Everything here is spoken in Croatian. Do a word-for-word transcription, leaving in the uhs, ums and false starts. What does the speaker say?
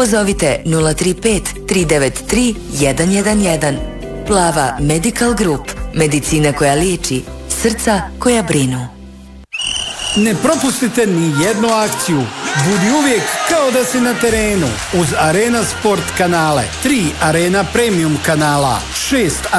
pozovite nula tri pet tri devet tri jedan jedan jedan. Plava Medical Group. Medicina koja liječi, srca koja brinu. Ne propustite ni jednu akciju. Budi uvijek kao da si na terenu. Uz Arena Sport kanale, tri Arena Premium kanala, šest